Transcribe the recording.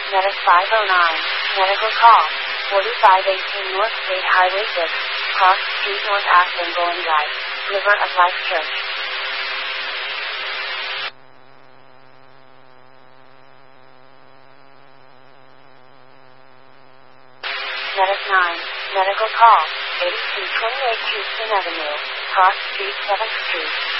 Medic 509, medical call, 4518 North State Highway 6, Cross Street North Aspen Bowling Drive, River of Life Church. Medic 9, medical call, 8228 Houston Avenue, Cross Street 7th Street,